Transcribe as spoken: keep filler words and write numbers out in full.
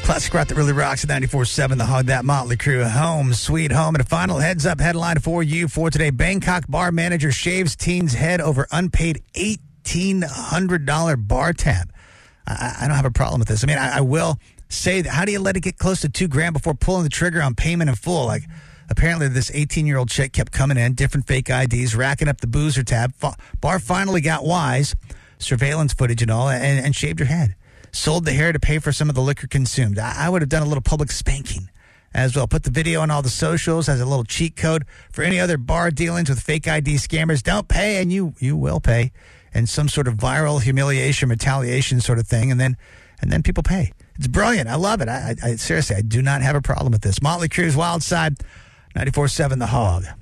Classic rock that really rocks at ninety-four point seven The Hog, that Motley Crue. Home, sweet home. And a final heads-up headline for you for today. Bangkok bar manager shaves teen's head over unpaid eighteen hundred dollars bar tab. I, I don't have a problem with this. I mean, I, I will say that how do you let it get close to two grand before pulling the trigger on payment in full? Like, apparently this eighteen-year-old chick kept coming in, different fake I Ds, racking up the boozer tab. F- bar finally got wise, surveillance footage and all, and, and shaved her head. Sold the hair to pay for some of the liquor consumed. I, I would have done a little public spanking as well. Put the video on all the socials as a little cheat code for any other bar dealings with fake I D scammers. Don't pay, and you you will pay, and some sort of viral humiliation, retaliation sort of thing, and then and then people pay. It's brilliant. I love it. I, I, I seriously, I do not have a problem with this. Motley Crue's Wild Side, ninety-four point seven The Hog.